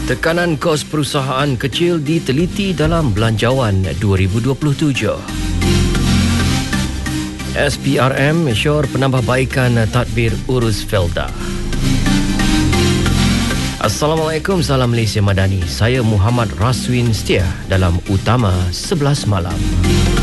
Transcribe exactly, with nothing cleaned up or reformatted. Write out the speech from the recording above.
Tekanan kos perusahaan kecil diteliti dalam Belanjawan dua ribu dua puluh tujuh. S P R M syor penambahbaikan tadbir urus Felda. Assalamualaikum, salam Malaysia Madani. Saya Muhammad Raswin Setia dalam Utama sebelas Malam.